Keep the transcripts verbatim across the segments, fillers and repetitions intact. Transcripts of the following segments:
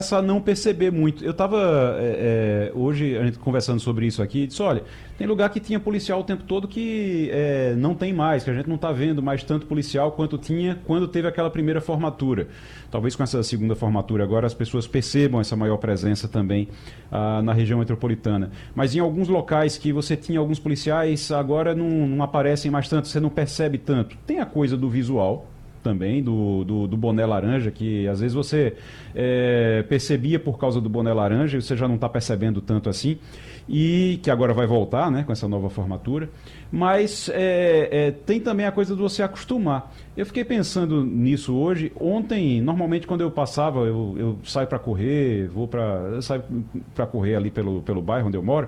a não perceber muito. Eu estava é, é, hoje a gente conversando sobre isso aqui, disse, olha, tem lugar que tinha policial o tempo todo que é, não tem mais, que a gente não está vendo mais tanto policial quanto tinha quando teve aquela primeira formatura. Talvez com essa segunda formatura agora as pessoas percebam essa maior presença também ah, na região metropolitana. Mas em alguns locais que você tinha alguns policiais, agora não, não aparecem mais tanto, você não percebe tanto. Tem a coisa do visual também, do, do, do boné laranja, que às vezes você é, percebia por causa do boné laranja e você já não está percebendo tanto assim, e que agora vai voltar, né, com essa nova formatura. Mas é, é, tem também a coisa de você acostumar. Eu fiquei pensando nisso hoje. Ontem, normalmente quando eu passava, eu, eu saio para correr, vou para saio para correr ali pelo, pelo bairro onde eu moro,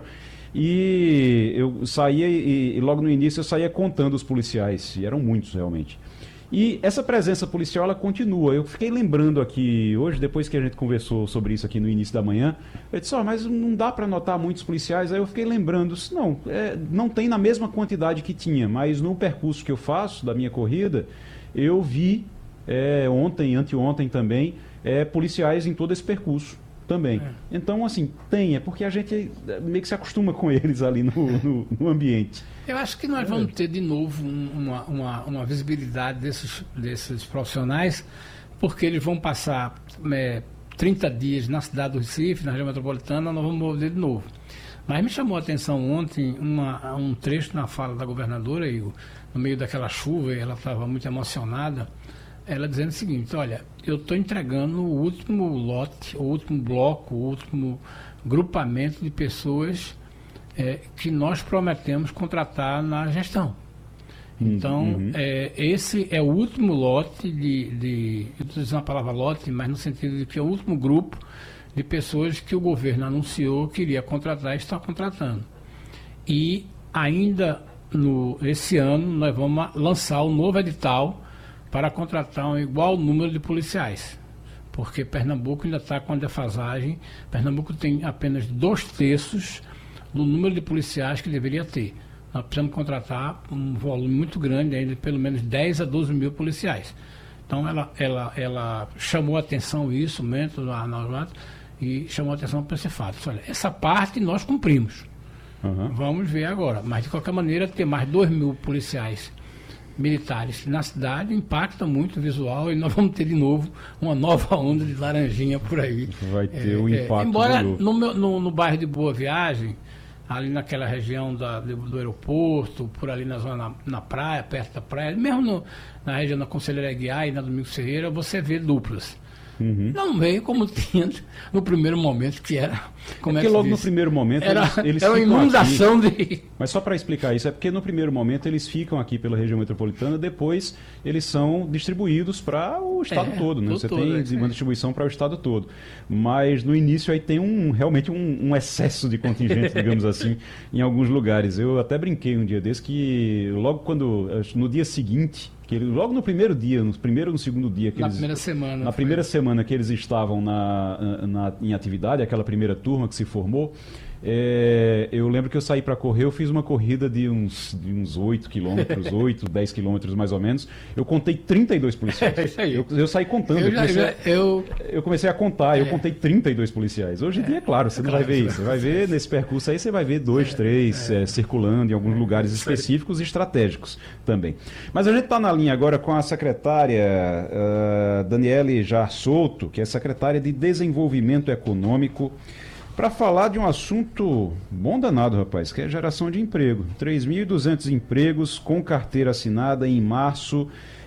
e eu saía e, e logo no início eu saía contando os policiais, e eram muitos realmente. E essa presença policial, ela continua. Eu fiquei lembrando aqui, hoje, depois que a gente conversou sobre isso aqui no início da manhã, eu disse, oh, mas não dá para notar muitos policiais. Aí eu fiquei lembrando, não, é, não tem na mesma quantidade que tinha, mas no percurso que eu faço, da minha corrida, eu vi, é, ontem, anteontem também, é, policiais em todo esse percurso também. É. Então, assim, tem, é porque a gente meio que se acostuma com eles ali no, no, no ambiente. Eu acho que nós vamos ter de novo uma, uma, uma visibilidade desses, desses profissionais, porque eles vão passar é, trinta dias na cidade do Recife, na região metropolitana, nós vamos mover de novo. Mas me chamou a atenção ontem uma, um trecho na fala da governadora, e no meio daquela chuva, ela estava muito emocionada, ela dizendo o seguinte, olha, eu estou entregando o último lote, o último bloco, o último grupamento de pessoas É, que nós prometemos contratar na gestão. Então, uhum. é, esse é o último lote de, de eu estou dizendo a palavra lote, mas no sentido de que é o último grupo de pessoas que o governo anunciou que iria contratar e está contratando. E ainda no, esse ano nós vamos lançar o novo edital para contratar um igual número de policiais, porque Pernambuco ainda está com a defasagem. Pernambuco tem apenas dois terços do número de policiais que deveria ter. Nós precisamos contratar um volume muito grande, ainda pelo menos dez a doze mil policiais. Então ela, ela, ela chamou a atenção isso, o método e chamou a atenção para esse fato. Olha, essa parte nós cumprimos. Uhum. Vamos ver agora. Mas de qualquer maneira, ter mais dois mil policiais militares na cidade impacta muito o visual, e nós vamos ter de novo uma nova onda de laranjinha por aí. Vai ter um é, impacto. É, embora no, meu, no, no bairro de Boa Viagem, ali naquela região da, do, do aeroporto, por ali na zona, na, na praia, perto da praia, mesmo no, na região da Conselheira Aguiar e na Domingos Ferreira, você vê duplas. Uhum. Não veio como tinha no primeiro momento, que era... Como é porque é logo diz? no primeiro momento era, eles, eles era uma inundação aqui. de... Mas só para explicar isso, é porque no primeiro momento eles ficam aqui pela região metropolitana, depois eles são distribuídos para o estado é, todo, né? Você todo, tem é. uma distribuição para o estado todo. Mas no início aí tem um, realmente um, um excesso de contingente, digamos assim, em alguns lugares. Eu até brinquei um dia desse que logo quando, no dia seguinte, que ele, logo no primeiro dia, no primeiro ou no segundo dia que na eles, primeira semana na foi. primeira semana que eles estavam na, na, em atividade, aquela primeira turma que se formou, é, eu lembro que eu saí para correr, eu fiz uma corrida de uns, de uns oito quilômetros, oito, dez quilômetros mais ou menos. Eu contei trinta e dois policiais. É, eu, eu saí contando. Eu, eu, comecei, já, eu... eu comecei a contar, é. eu contei trinta e dois policiais. Hoje em é. dia, é claro, você é não claro, vai ver isso. Você vai ver nesse percurso aí, você vai ver dois, é. três é. É, circulando em alguns lugares específicos e estratégicos também. Mas a gente está na linha agora com a secretária uh, Daniele Jar Souto, que é secretária de Desenvolvimento Econômico, para falar de um assunto bom danado, rapaz, que é a geração de emprego. três mil e duzentos empregos com carteira assinada em março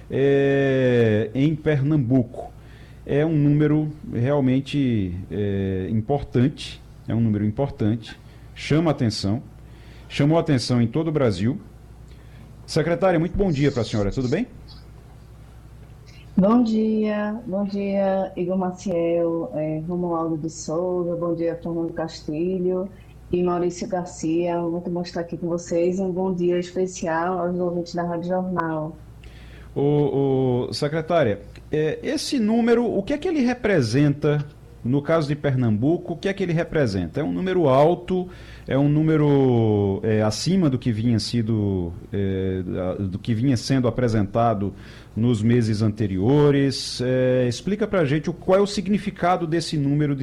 é, em Pernambuco. É um número realmente é, importante, é um número importante, chama atenção, chamou atenção em todo o Brasil. Secretária, muito bom dia para a senhora, tudo bem? Bom dia, bom dia Igor Maciel, é, Romualdo de Souza, bom dia Fernando Castilho e Maurício Garcia. Muito bom estar aqui com vocês. Um bom dia especial aos ouvintes da Rádio Jornal. O, o secretária, é, esse número, o que é que ele representa no caso de Pernambuco? O que é que ele representa? É um número alto? É um número é, acima do que vinha sido, é, do que vinha sendo apresentado nos meses anteriores? É, explica para a gente qual é o significado desse número de